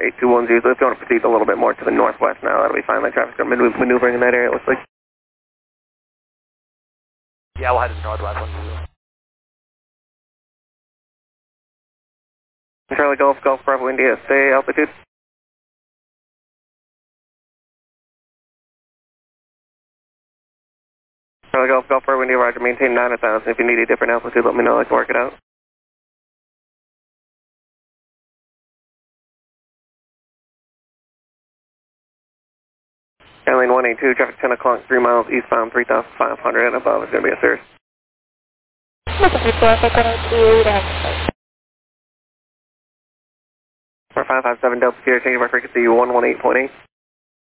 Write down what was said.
8210. So if you want to proceed a little bit more to the northwest now, that'll be fine. The traffic's going to be maneuvering in that area, it looks like. Yeah, we'll head to the northwest 120. Charlie Golf, Golf Bravo India, stay altitude. Charlie Golf, Golf Bravo India, roger, maintain 9,000. If you need a different altitude, let me know, I can work it out. Airlane 182, traffic 10 o'clock, 3 miles eastbound, 3,500 and above is going to be a Cirrus. 4557 Delta Sierra, changing my frequency 118.8.